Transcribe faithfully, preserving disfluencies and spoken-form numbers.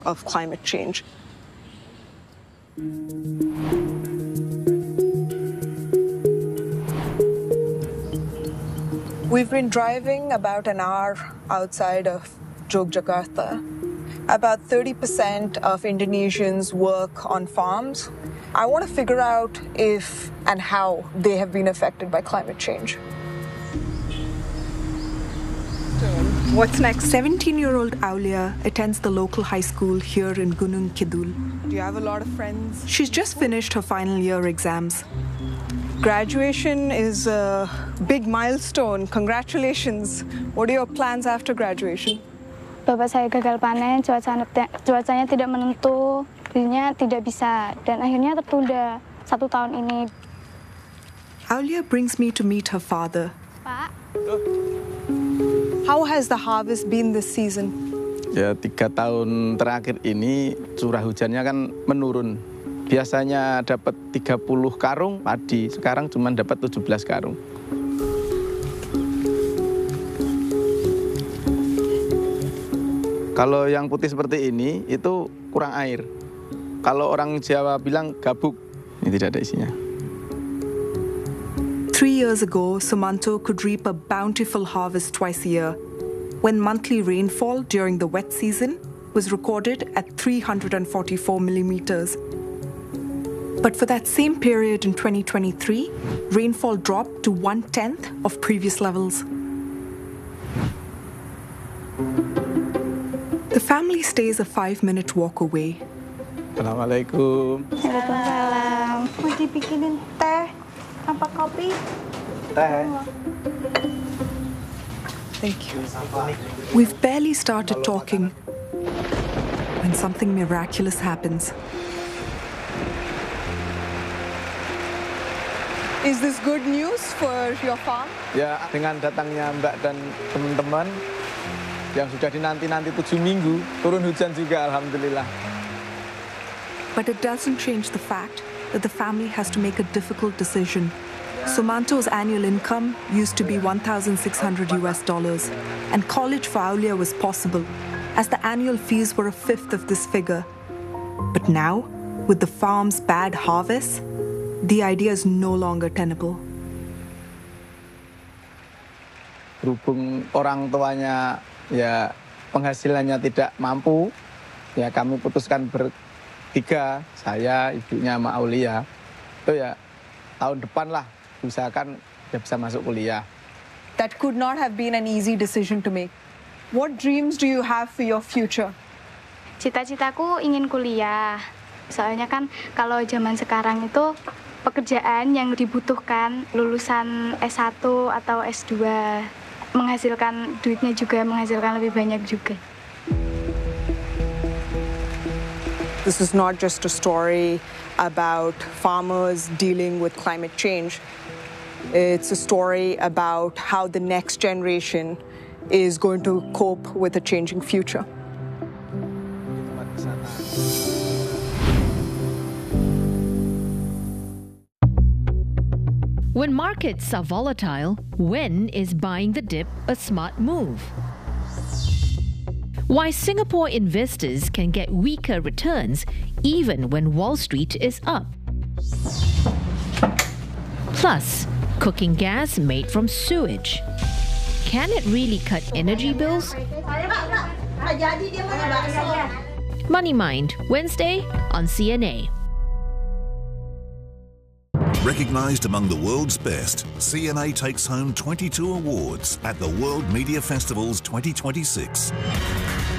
of climate change. We've been driving about an hour outside of Yogyakarta. About thirty percent of Indonesians work on farms. I want to figure out if and how they have been affected by climate change. What's next? seventeen-year-old Aulia attends the local high school here in Gunung Kidul. Do you have a lot of friends? She's just finished her final year exams. Graduation is a big milestone. Congratulations. What are your plans after graduation? Bapak saya gagal panen, cuacanya, cuacanya tidak menentu, jadinya tidak bisa, dan akhirnya tertunda satu tahun ini. Aulia brings me to meet her father. Pak. How has the harvest been this season? Ya, tiga tahun terakhir ini curah hujannya kan menurun. Biasanya dapat tiga puluh karung padi, sekarang cuma dapat tujuh belas karung. Kalau yang putih seperti ini, itu kurang air. Kalau orang Jawa bilang gabuk, ini tidak ada isinya. Three years ago, Sumanto could reap a bountiful harvest twice a year, when monthly rainfall during the wet season was recorded at three hundred forty-four millimeters. But for that same period in twenty twenty-three, rainfall dropped to one-tenth of previous levels. The family stays a five-minute walk away. Assalamualaikum. Waalaikumsalam. Mau dibikinin teh apa kopi? Teh. Thank you. We've barely started talking when something miraculous happens. Is this good news for your farm? Ya, dengan datangnya Mbak dan teman-teman yang sudah dinanti-nanti tujuh minggu, turun hujan juga, alhamdulillah. But it doesn't change the fact that the family has to make a difficult decision. Sumanto's annual income used to be one thousand six hundred U S dollars, and college for Aulia was possible, as the annual fees were a fifth of this figure. But now, with the farm's bad harvest, the idea is no longer tenable. Berhubung orang tuanya ya penghasilannya tidak mampu, ya kami putuskan bertiga, saya, ibunya, sama Aulia. Itu ya tahun depan lah, usahakan dia bisa masuk kuliah. That could not have been an easy decision to make. What dreams do you have for your future? Cita-citaku ingin kuliah. Soalnya kan kalau zaman sekarang itu pekerjaan yang dibutuhkan lulusan S satu atau S dua, menghasilkan duitnya juga, menghasilkan lebih banyak juga. This is not just a story about farmers dealing with climate change. It's a story about how the next generation is going to cope with a changing future. When markets are volatile, when is buying the dip a smart move? Why Singapore investors can get weaker returns even when Wall Street is up. Plus, cooking gas made from sewage. Can it really cut energy bills? Money Mind, Wednesday on C N A. Recognised among the world's best, C N A takes home twenty-two awards at the World Media Festival's twenty twenty-six.